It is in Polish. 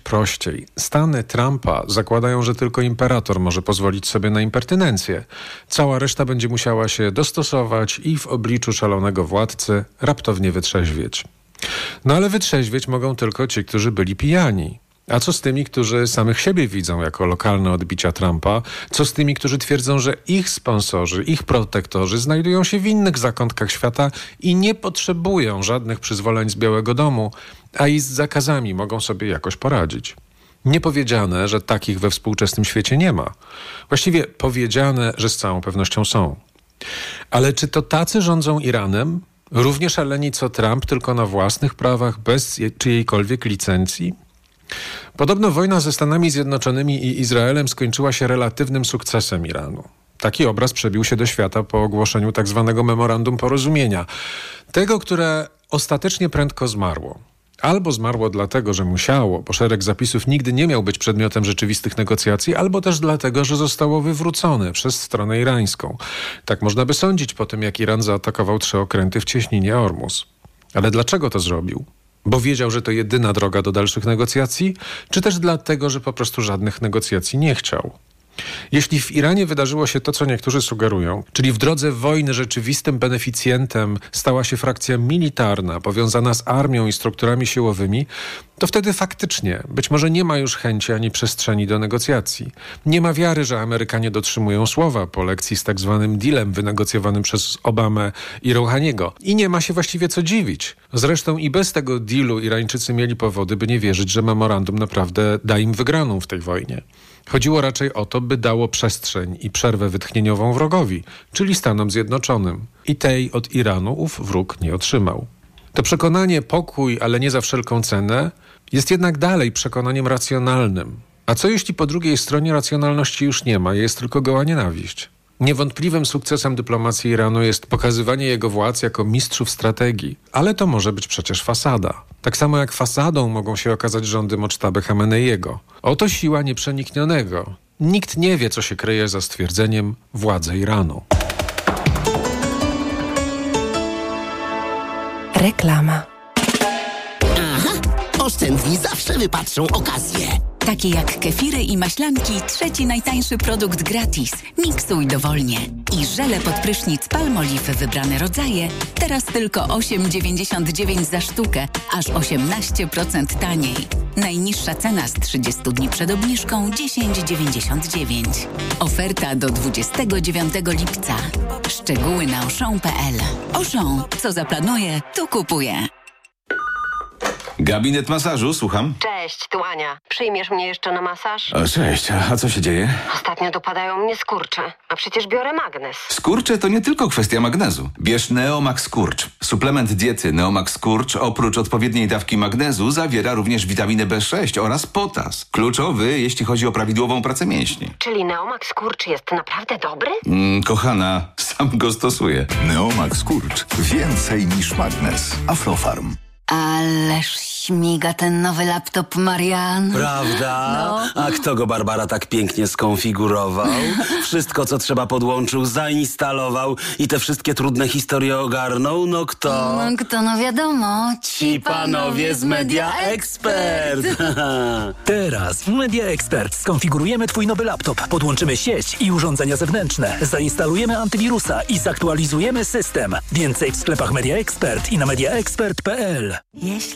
prościej. Stany Trumpa zakładają, że tylko imperator może pozwolić sobie na impertynencję. Cała reszta będzie musiała się dostosować i w obliczu szalonego władcy raptownie wytrzeźwieć. No ale wytrzeźwieć mogą tylko ci, którzy byli pijani. A co z tymi, którzy samych siebie widzą jako lokalne odbicia Trumpa? Co z tymi, którzy twierdzą, że ich sponsorzy, ich protektorzy znajdują się w innych zakątkach świata i nie potrzebują żadnych przyzwoleń z Białego Domu, a i z zakazami mogą sobie jakoś poradzić? Nie powiedziane, że takich we współczesnym świecie nie ma. Właściwie powiedziane, że z całą pewnością są. Ale czy to tacy rządzą Iranem? Równie szaleni co Trump, tylko na własnych prawach, bez czyjejkolwiek licencji? Podobno wojna ze Stanami Zjednoczonymi i Izraelem skończyła się relatywnym sukcesem Iranu. Taki obraz przebił się do świata po ogłoszeniu tzw. memorandum porozumienia. Tego, które ostatecznie prędko zmarło. Albo zmarło dlatego, że musiało, bo szereg zapisów nigdy nie miał być przedmiotem rzeczywistych negocjacji, albo też dlatego, że zostało wywrócone przez stronę irańską. Tak można by sądzić po tym, jak Iran zaatakował 3 okręty w cieśninie Ormus. Ale dlaczego to zrobił? Bo wiedział, że to jedyna droga do dalszych negocjacji? Czy też dlatego, że po prostu żadnych negocjacji nie chciał? Jeśli w Iranie wydarzyło się to, co niektórzy sugerują, czyli w drodze wojny rzeczywistym beneficjentem stała się frakcja militarna powiązana z armią i strukturami siłowymi, to wtedy faktycznie być może nie ma już chęci ani przestrzeni do negocjacji. Nie ma wiary, że Amerykanie dotrzymują słowa po lekcji z tak zwanym dealem wynegocjowanym przez Obamę i Rouhaniego. I nie ma się właściwie co dziwić. Zresztą i bez tego dealu Irańczycy mieli powody, by nie wierzyć, że memorandum naprawdę da im wygraną w tej wojnie. Chodziło raczej o to, by dało przestrzeń i przerwę wytchnieniową wrogowi, czyli Stanom Zjednoczonym. I tej od Iranu ów wróg nie otrzymał. To przekonanie pokój, ale nie za wszelką cenę, jest jednak dalej przekonaniem racjonalnym. A co jeśli po drugiej stronie racjonalności już nie ma, jest tylko goła nienawiść? Niewątpliwym sukcesem dyplomacji Iranu jest pokazywanie jego władz jako mistrzów strategii, ale to może być przecież fasada. Tak samo jak fasadą mogą się okazać rządy Moctaby Chameneiego. Oto siła nieprzeniknionego. Nikt nie wie, co się kryje za stwierdzeniem władze Iranu. Reklama. Aha, oszczędni zawsze wypatrzą okazję. Takie jak kefiry i maślanki, 3. najtańszy produkt gratis. Miksuj dowolnie. I żele pod prysznic Palmolive wybrane rodzaje, teraz tylko 8,99 za sztukę, aż 18% taniej. Najniższa cena z 30 dni przed obniżką 10,99. Oferta do 29 lipca. Szczegóły na auchan.pl. Auchan, co zaplanuje, to kupuje. Gabinet masażu, słucham. Cześć, tu Ania. Przyjmiesz mnie jeszcze na masaż? O, cześć, a co się dzieje? Ostatnio dopadają mnie skurcze, a przecież biorę magnes. Skurcze to nie tylko kwestia magnezu. Bierz Neomax Skurcz. Suplement diety Neomax Skurcz oprócz odpowiedniej dawki magnezu zawiera również witaminę B6 oraz potas. Kluczowy, jeśli chodzi o prawidłową pracę mięśni. Czyli Neomax Skurcz jest naprawdę dobry? Kochana, sam go stosuję. Neomax Skurcz. Więcej niż magnes. Aflofarm. Ależ śmiga ten nowy laptop, Marian. Prawda? No. A kto go, Barbara, tak pięknie skonfigurował? Wszystko, co trzeba, podłączył, zainstalował i te wszystkie trudne historie ogarnął? No kto? No wiadomo. Ci panowie z Media Expert. Teraz w Media Expert skonfigurujemy twój nowy laptop, podłączymy sieć i urządzenia zewnętrzne, zainstalujemy antywirusa i zaktualizujemy system. Więcej w sklepach Media Expert i na mediaexpert.pl. Jeśli